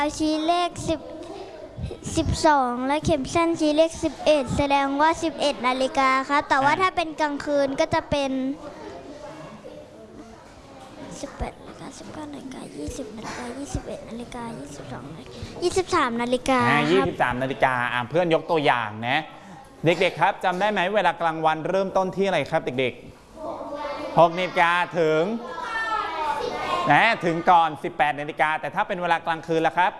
ชี้เลข12และเข็มสั้นชี้เลข11แสดงว่า11 นาฬิกาครับแต่ว่าถ้าเป็นกลางคืนก็จะเป็น18 นาฬิกา19 นาฬิกา20 นาฬิกา21 นาฬิกา22 นาฬิกา23 นาฬิกาครับ 23 นาฬิกาเพื่อนยกตัวอย่างนะเด็กๆครับจำได้ไหมเวลากลางวันเริ่มต้นที่อะไรครับเด็กๆ6 นาฬิกาถึงก่อน18 นาฬิกาแต่ถ้าเป็นเวลากลางคืนล่ะครับ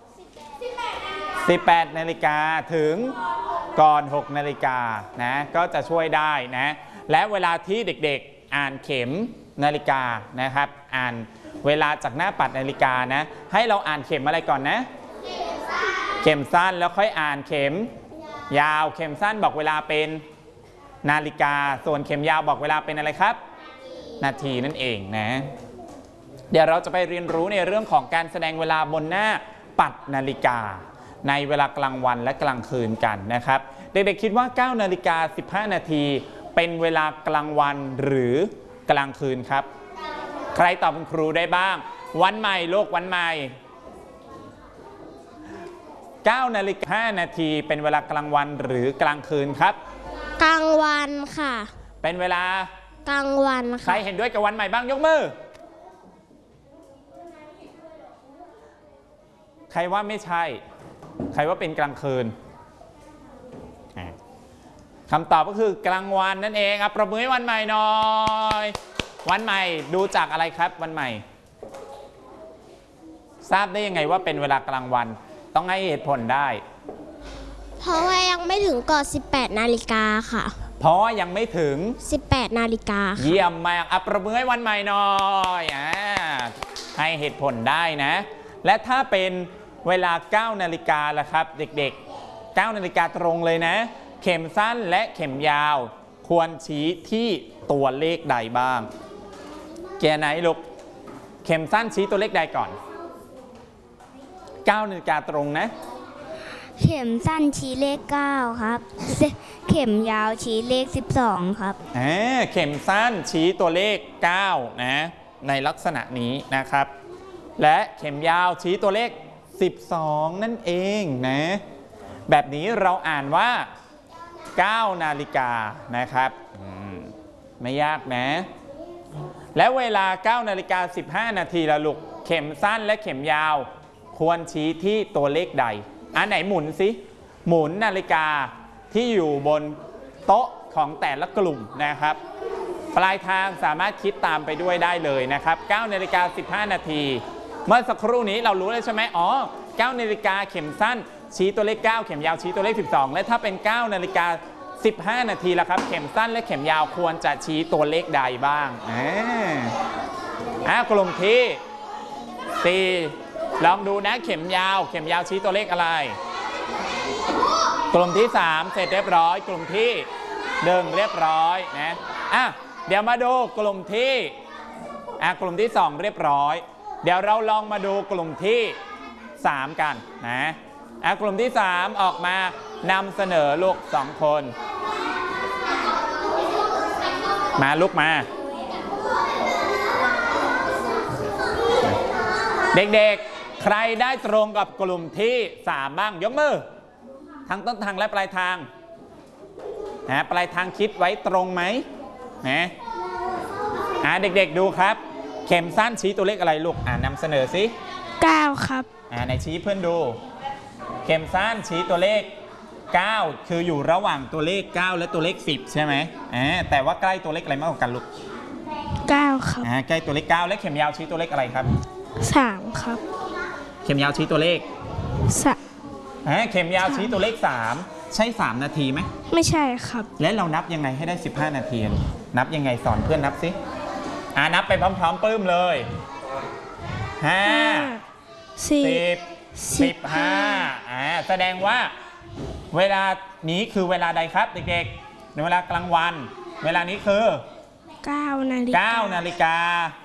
18 นาฬิกาถึงก่อน6 นาฬิกานะก็จะช่วยได้นะและเวลาที่เด็กๆอ่านเข็มนาฬิกานะครับอ่านเวลาจากหน้าปัดนาฬิกานะให้เราอ่านเข็มอะไรก่อนนะเข็มสั้นแล้วค่อยอ่านเข็มยาวเข็มสั้นบอกเวลาเป็นนาฬิกาส่วนเข็มยาวบอกเวลาเป็นอะไรครับนาทีนั่นเองนะเดี๋ยวเราจะไปเรียนรู้ในเรื่องของการแสดงเวลาบนหน้าปัดนาฬิกาในเวลากลางวันและกลางคืนกันนะครับเด็กๆคิดว่า9 นาฬิกา 15 นาทีเป็นเวลากลางวันหรือกลางคืนครับใครตอบคุณครูได้บ้างวันใหม่โลกวันใหม่9 นาฬิกา 5 นาทีเป็นเวลากลางวันหรือกลางคืนครับกลางวันค่ะเป็นเวลากลางวันค่ะใครเห็นด้วยกับวันใหม่บ้างยกมือใครว่าไม่ใช่ใครว่าเป็นกลางคืนคำตอบก็คือกลางวันนั่นเองปรบมือให้วันใหม่หน่อยวันใหม่ดูจากอะไรครับวันใหม่ทราบได้ยังไงว่าเป็นเวลากลางวันต้องให้เหตุผลได้เพราะว่ายังไม่ถึงก่อน18 นาฬิกาค่ะเพราะว่ายังไม่ถึง 18 นาฬิกาเยี่ยมมากปรบมือให้วันใหม่หน่อยให้เหตุผลได้นะและถ้าเป็นเวลา9 นาฬิกาล่ะครับเด็กๆ9 นาฬิกาตรงเลยนะเข็มสั้นและเข็มยาวควรชี้ที่ตัวเลขใดบ้างแกไหนลูกเข็มสั้นชี้ตัวเลขใดก่อน9 นาฬิกาตรงนะเข็มสั้นชี้เลข9ครับเข็มยาวชี้เลข12ครับเข็มสั้นชี้ตัวเลข9นะในลักษณะนี้นะครับและเข็มยาวชี้ตัวเลข12นั่นเองนะแบบนี้เราอ่านว่า9 นาฬิกานะครับไม่ยากนะและเวลา9 นาฬิกา 15 นาทีละลูกเข็มสั้นและเข็มยาวควรชี้ที่ตัวเลขใดอันไหนหมุนสิหมุนนาฬิกาที่อยู่บนโต๊ะของแต่ละกลุ่มนะครับปลายทางสามารถคิดตามไปด้วยได้เลยนะครับ9 นาฬิกา 15 นาทีเมื่อสักครู่นี้เรารู้เลยใช่ไหม9 นาฬิกาเข็มสั้นชี้ตัวเลข9เข็มยาวชี้ตัวเลข12และถ้าเป็น9 นาฬิกา 15 นาทีแล้วครับเข็มสั้นและเข็มยาวควรจะชี้ตัวเลขใดบ้างกลุ่มที่4ลองดูนะเข็มยาวชี้ตัวเลขอะไรกลุ่มที่3เสร็จเรียบร้อยกลุ่มที่1เรียบร้อยนะเดี๋ยวมาดูกลุ่มที่2เรียบร้อยเดี๋ยวเราลองมาดูกลุ่มที่3กันนะกลุ่มที่3ออกมานำเสนอลูก2คนมาลูกมาเด็กๆใครได้ตรงกับกลุ่มที่3บ้างยกมือทั้งต้นทางและปลายทางปลายทางคิดไว้ตรงไหมเด็กๆดูครับเข็มสั้นชี้ตัวเลขอะไรลูกนำเสนอสิ 9ครับไหนชี้เพื่อนดูเข็มสั้นชี้ตัวเลข9คืออยู่ระหว่างตัวเลข9และตัวเลข10ใช่ไหมแต่ว่าใกล้ตัวเลขอะไรมากกว่ากันลูก 9ครับใกล้ตัวเลข9และเข็มยาวชี้ตัวเลขอะไรครับ 3ครับเข็มยาวชี้ตัวเลขเข็มยาวชี้ตัวเลข3ใช่3 นาทีไหมไม่ใช่ครับและเรานับยังไงให้ได้15 นาทีนับยังไงสอนเพื่อนนับสินับไปพร้อมๆปื้มเลย5 10 15แสดงว่าเวลานี้คือเวลาใดครับเด็กๆในเวลากลางวันเวลานี้คือ 9 นาฬิกา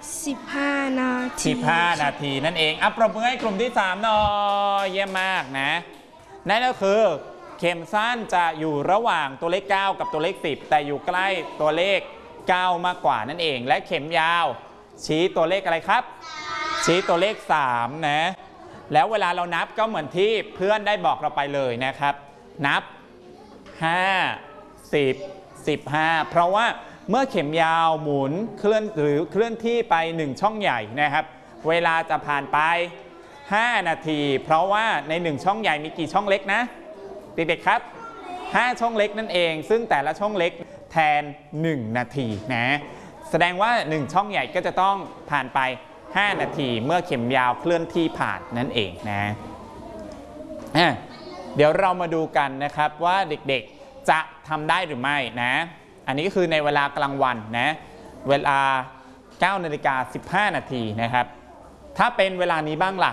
15 นาทีนั่นเองปรบมือให้กลุ่มที่3หน่อยเยี่ยมมากนะนั่นก็คือเข็มสั้นจะอยู่ระหว่างตัวเลข9กับตัวเลข10แต่อยู่ใกล้ตัวเลข9มากกว่านั่นเองและเข็มยาวชี้ตัวเลขอะไรครับชี้ตัวเลข3นะแล้วเวลาเรานับก็เหมือนที่เพื่อนได้บอกเราไปเลยนะครับนับ5 10 15เพราะว่าเมื่อเข็มยาวหมุนเคลื่อนที่ไป1ช่องใหญ่นะครับเวลาจะผ่านไป5 นาทีเพราะว่าใน1ช่องใหญ่มีกี่ช่องเล็กนะเด็กๆครับ5ช่องเล็กนั่นเองซึ่งแต่ละช่องเล็กแทน1 นาทีนะแสดงว่า1ช่องใหญ่ก็จะต้องผ่านไป5 นาทีเมื่อเข็มยาวเคลื่อนที่ผ่านนั่นเองนะเดี๋ยวเรามาดูกันนะครับว่าเด็กๆจะทำได้หรือไม่นะอันนี้ก็คือในเวลากลางวันนะเวลา 9:15 นาทีนะครับถ้าเป็นเวลานี้บ้างล่ะ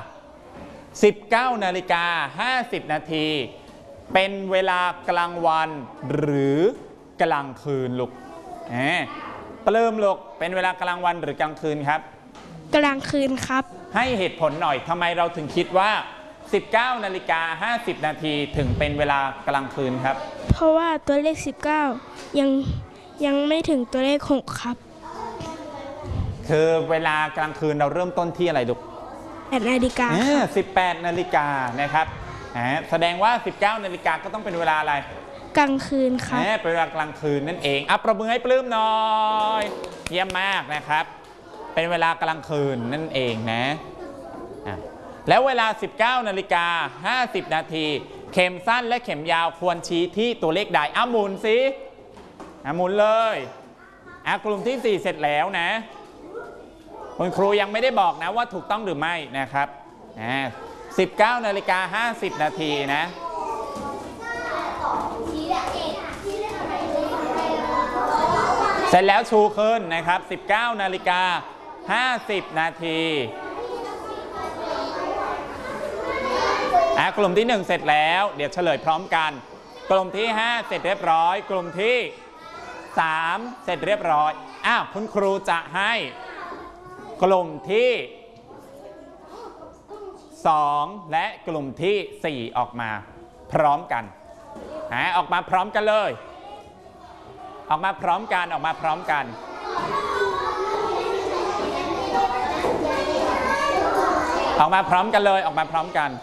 19:50 นาทีเป็นเวลากลางวันหรือกลางคืนลูกปลื้มลูกเป็นเวลากลางวันหรือกลางคืนครับกลางคืนครับให้เหตุผลหน่อยทำไมเราถึงคิดว่า 19:50 นาทีถึงเป็นเวลากลางคืนครับเพราะว่าตัวเลข19ยังไม่ถึงตัวเลข6ครับคือเวลากลางคืนเราเริ่มต้นที่อะไรลูก 8 นาฬิกา 18 นาฬิกานะครับแสดงว่า 19 นาฬิกาก็ต้องเป็นเวลาอะไรกลางคืนครับเป็นเวลากลางคืนนั่นเองประมือให้ปลื้มหน่อยเยี่ยมมากนะครับเป็นเวลากลางคืนนั่นเองนะแล้วเวลา 19:50 นาทีเข็มสั้นและเข็มยาวควรชี้ที่ตัวเลขใดหมุนสิหมุนเลยกลุ่มที่4เสร็จแล้วนะคุณครูยังไม่ได้บอกนะว่าถูกต้องหรือไม่นะครับ19:50 นาทีนะเสร็จแล้วชูขึ้นนะครับ 19:50 นาทีกลุ่มที่1เสร็จแล้วเดี๋ยวเฉลยพร้อมกันกลุ่มที่5เสร็จเรียบร้อยกลุ่มที่3เสร็จเรียบร้อยคุณครูจะให้กลุ่มที่2และกลุ่มที่4ออกมาพร้อมกันออกมาพร้อมกันเลยออกมาพร้อมกันออกมาพร้อมกันออกมาพร้อมกันเลยออกมาพร้อมกัน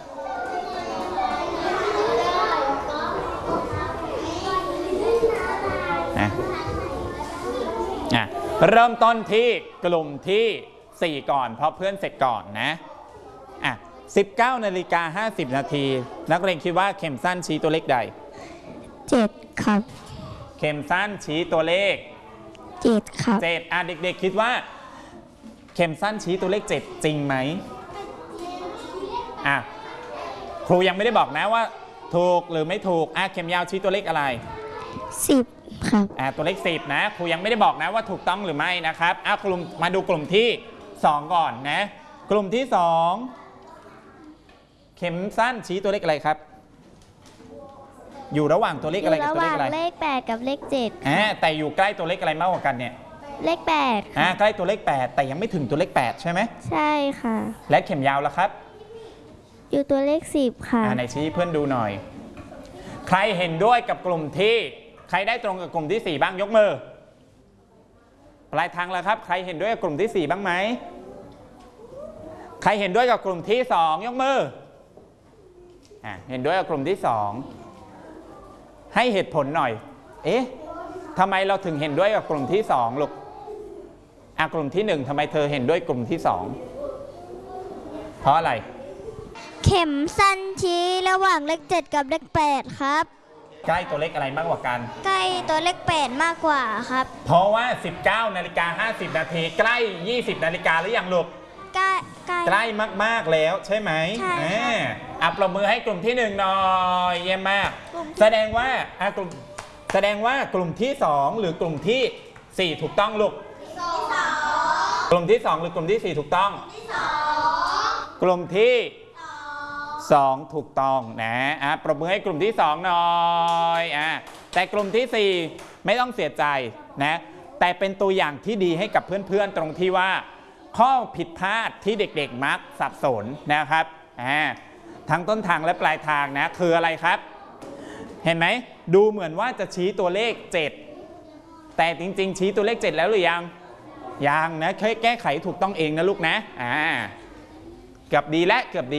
เริ่มต้นที่กลุ่มที่4ก่อนเพราะเพื่อนเสร็จก่อนนะ19:50 นาทีนักเรียนคิดว่าเข็มสั้นชี้ตัวเลขใด 7ครับเข็มสั้นชี้ตัวเลข 7ครับ 7เด็กๆคิดว่าเข็มสั้นชี้ตัวเลข7จริงไหมครูยังไม่ได้บอกนะว่าถูกหรือไม่ถูกเข็มยาวชี้ตัวเลขอะไร 10ครับตัวเลข10นะครูยังไม่ได้บอกนะว่าถูกต้องหรือไม่นะครับกลุ่มมาดูกลุ่มที่2ก่อนนะกลุ่มที่2เข็มสั้นชี้ตัวเลขอะไรครับอยู่ระหว่างตัวเลขอะไรกับตัวเลขอะไรเลข8กับเลข7 แต่อยู่ใกล้ตัวเลขอะไรมากกว่ากันเนี่ยเลข8 ใกล้ตัวเลข8แต่ยังไม่ถึงตัวเลข8ใช่ไหมใช่ค่ะและเข็มยาวล่ะครับอยู่ตัวเลข10ค่ะไหนชี้เพื่อนดูหน่อยใครเห็นด้วยกับกลุ่มที่ใครได้ตรงกับกลุ่มที่4บ้างยกมือปลายทางแล้วครับใครเห็นด้วยกับกลุ่มที่4บ้างไหมใครเห็นด้วยกับกลุ่มที่2ยกมือเห็นด้วยกับกลุ่มที่2ให้เหตุผลหน่อยทำไมเราถึงเห็นด้วยกับกลุ่มที่2ลูกกลุ่มที่1ทำไมเธอเห็นด้วยกลุ่มที่2เพราะอะไรเข็มสั้นชี้ระหว่างเลข7กับเลข8ครับใกล้ตัวเลขอะไรมากกว่ากันใกล้ตัวเลข8มากกว่าครับเพราะว่า 19:50 นาทีใกล้20 นาฬิกาหรือยังลูกใกล้มากๆแล้วใช่ไหมใช่ปรบมือให้กลุ่มที่1หน่อยเยี่ยมมากแสดงว่ากลุ่มที่2หรือกลุ่มที่4ถูกต้องลูกกลุ่มที่2หรือกลุ่มที่4ถูกต้องกลุ่มที่2ถูกต้องนะปรบมือให้กลุ่มที่2หน่อยแต่กลุ่มที่4ไม่ต้องเสียใจนะแต่เป็นตัวอย่างที่ดีให้กับเพื่อนๆตรงที่ว่าข้อผิดพลาดที่เด็กๆมักสับสนนะครับทั้งต้นทางและปลายทางนะคืออะไรครับเห็นไหมดูเหมือนว่าจะชี้ตัวเลข7แต่จริงๆชี้ตัวเลข7แล้วหรือยังนะแก้ไขถูกต้องเองนะลูกนะเกือบดีและเกือบดี